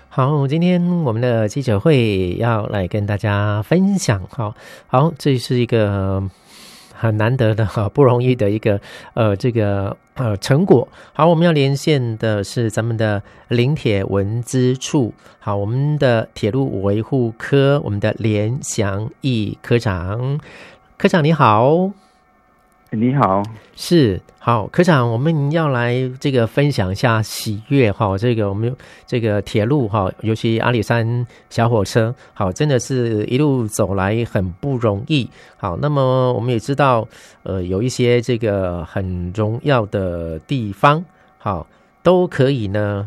好，今天我们的记者会要来跟大家分享，好，这是一个很难得的不容易的一个成果。好，我们要连线的是咱们的林铁文资处，好，我们的铁路维护科，我们的连祥义科长。科长你好。 你好， 是好，科长，我们要来这个分享一下喜悦哈，这个我们这个铁路哈，尤其阿里山小火车，好，真的是一路走来很不容易。好，那么我们也知道，有一些这个很荣耀的地方，好，都可以呢，